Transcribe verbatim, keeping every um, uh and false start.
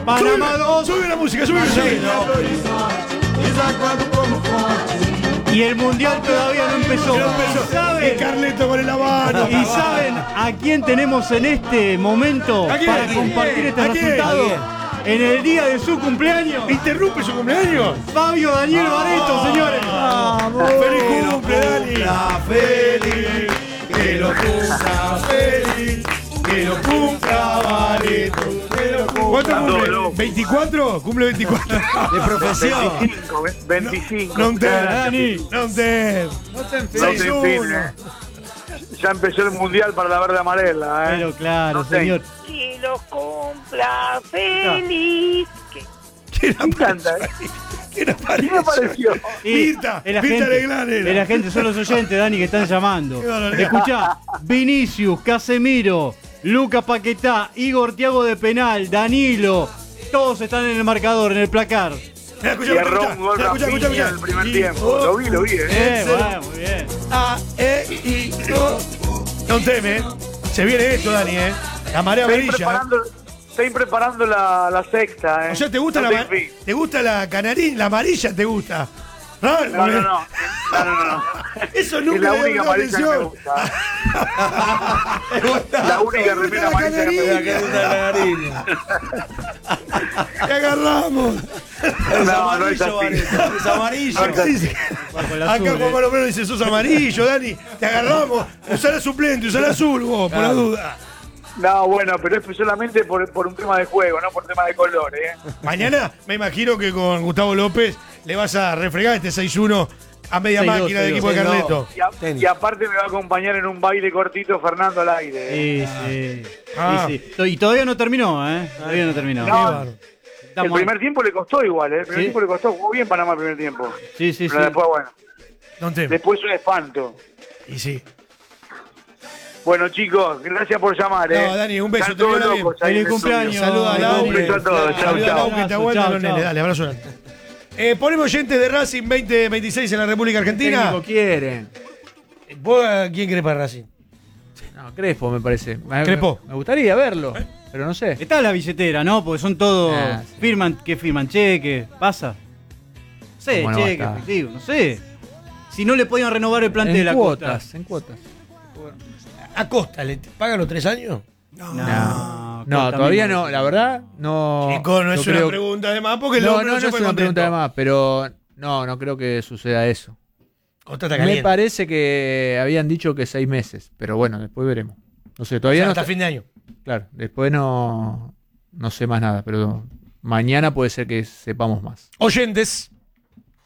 Panamá dos. Sube la música, sube la música. Y el mundial todavía no empezó. No empezó. ¿Y saben? Y Carleto con el habano. ¿Y saben a quién tenemos en este momento ¿A quién? para ¿A quién? compartir este ¿A quién? resultado? ¿A quién? En el día de su cumpleaños. ¿Interrumpe su cumpleaños? Fabio Daniel Bareto, señores. ¡Feliz cumple, Dani! ¡Feliz! ¡Que lo cumpla feliz! ¡Que lo cumpla Bareto! ¿Cuánto cumple? ¿veinticuatro? ¿Cumple veinticuatro? De profesión. veinticinco, veinticinco. No te, Dani. no te. No te enfines. Ya empezó el mundial para la verde amarela, ¿eh? Pero claro, No te- señor. Que lo cumpla feliz. Que- ¿Quién Me encanta, ¿eh? ¿Quién apareció? ¿Quién apareció? Y Mirta, es la Mirta gente, Legrand era. es la gente, son los oyentes, Dani, que están llamando. Qué barbaridad. Escuchá, Vinicius, Casemiro, Lucas Paquetá, Igor Thiago de penal, Danilo, todos están en el marcador, en el placar. Mira, escucha, Y escucha, erró un gol escucha, escucha, Rafinha escucha. en el primer Y- tiempo. oh, Lo vi, lo vi, ¿eh? Eh, cero. bueno, muy bien. A, E, I, O. No teme, ¿eh? Se viene esto, Dani, ¿eh? La marea Estoy amarilla. preparando, estoy preparando la, la sexta, ¿eh? O sea, ¿te gusta No la, te ma- enfines. te gusta la canarín, la amarilla te gusta? Raro, No, no, ¿eh? no. No, no, no. Eso Es nunca la le había única dado amarilla que me atención. gusta. La única remera amarilla que me gusta. Te agarramos. Es No, no es amarillo, así. Bareto. Es amarillo. No es así. Dice- Bajo el Acá azul, Juan eh. Pablo Bueno dice, sos amarillo, Dani. Te agarramos. Usá la suplente, usá la azul, vos, por la duda. No, bueno, pero es solamente por, por un tema de juego, no por tema de color, ¿eh? Mañana me imagino que con Gustavo López le vas a refregar este seis uno a media seis dos, máquina del seis equipo de dos. Carleto. Y, a- Tenis. y aparte me va a acompañar en un baile cortito Fernando al aire. ¿eh? Sí, sí. Ah. Sí, sí. Y todavía no terminó, ¿eh? Todavía no terminó. No. Qué bárbaro. El Estamos- primer tiempo le costó igual, ¿eh? El primer ¿Sí? tiempo le costó. Jugó bien Panamá el primer tiempo. Sí, sí, sí. Pero después, bueno. No te. Después un espanto. Y sí. Bueno, chicos, gracias por llamar, ¿eh? No, Dani, un beso, Están te todos veo locos bien. ahí en Feliz el cumpleaños. estudio. Saluda a Feliz Dani. Un beso a todos. Chau, Saluda a chau. Lau, que te aguanta Chau, los chau. nenes. Dale, abrazo grande. Eh, ponemos oyentes de Racing veinte veintiséis en la República Argentina. Técnico quieren. ¿Vos a quién querés para Racing? No, Crespo me parece. Me- Crespo. Me gustaría verlo, pero no sé. Está la billetera, ¿no? Porque son todos. Ah, sí. Firman, que firman cheque, pasa. No sé, ¿Cómo no va a cheque, estar? efectivo, no sé. Si no le podían renovar el plantel En a cuotas, Costa. en cuotas. ¿A Costa le pagan los tres años? No, No, Costa todavía mismo. no, la verdad, no. Chico, no es yo una creo- pregunta de más porque el No, hombre no, no se es fue una contento. pregunta de más, pero no, no creo que suceda eso. Costa está Me caliente. parece que habían dicho que seis meses, pero bueno, después veremos. No sé, todavía O sea, no. hasta está- fin de año. Claro, después no, no sé más nada, pero mañana puede ser que sepamos más. Oyentes.